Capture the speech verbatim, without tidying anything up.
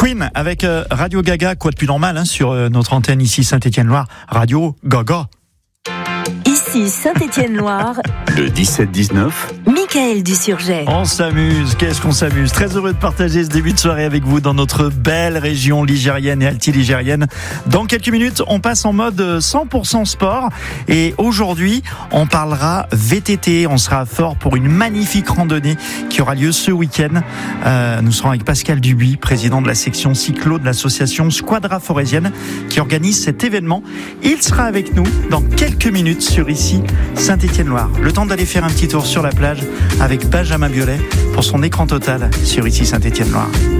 Queen avec euh, Radio Gaga, quoi de plus normal hein, sur euh, notre antenne ici Saint-Étienne-Loire, Radio Gaga. Ici Saint-Étienne-Loire, le dix-sept dix-neuf. Michael Dusurget. On s'amuse, qu'est-ce qu'on s'amuse. Très heureux de partager ce début de soirée avec vous dans notre belle région ligérienne et altiligérienne. Dans quelques minutes, on passe en mode cent pour cent sport. Et aujourd'hui, on parlera V T T. On sera fort pour une magnifique randonnée qui aura lieu ce week-end. Euh, nous serons avec Pascal Dubuis, président de la section cyclo de l'association Squadra Forésienne, qui organise cet événement. Il sera avec nous dans quelques minutes sur ici Saint-Étienne-Loire. Le temps d'aller faire un petit tour sur la plage avec Benjamin Biolay pour son écran total sur ici Saint-Étienne-Loire.